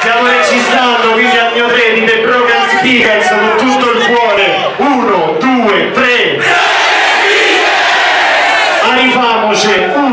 Stiamo registrando, quindi al mio 3 di The Broken Speakers con tutto il cuore. 1, 2, 3. Arriviamoci.